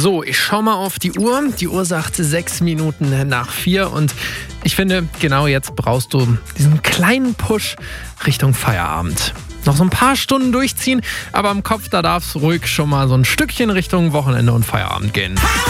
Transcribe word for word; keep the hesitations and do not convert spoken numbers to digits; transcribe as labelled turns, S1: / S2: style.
S1: So, ich schau mal auf die Uhr. Die Uhr sagt sechs Minuten nach vier und ich finde, genau jetzt brauchst du diesen kleinen Push Richtung Feierabend. Noch so ein paar Stunden durchziehen, aber im Kopf, da darf es ruhig schon mal so ein Stückchen Richtung Wochenende und Feierabend gehen.